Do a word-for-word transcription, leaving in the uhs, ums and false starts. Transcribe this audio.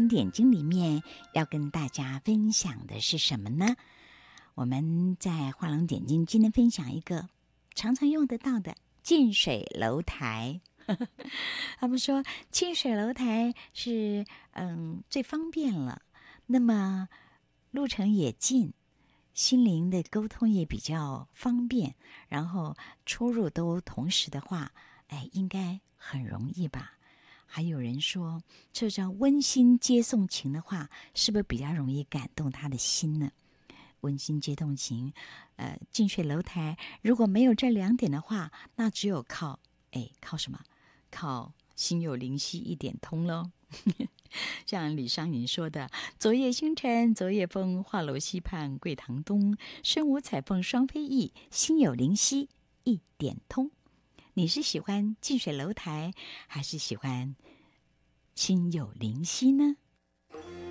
龙点睛里面要跟大家分享的是什么呢？我们在画龙点睛今天分享一个常常用得到的近水楼台。他们说近水楼台是嗯最方便了，那么路程也近，心灵的沟通也比较方便，然后出入都同时的话，哎，应该很容易吧？还有人说，这叫温馨接送情的话，是不是比较容易感动他的心呢？温馨接送情，呃，近水楼台，如果没有这两点的话，那只有靠，哎，靠什么？靠心有灵犀一点通喽。像李商隐说的：“昨夜星辰昨夜风，画楼西畔桂堂东。身无彩凤双飞翼，心有灵犀一点通。”你是喜欢近水楼台，还是喜欢心有灵犀呢？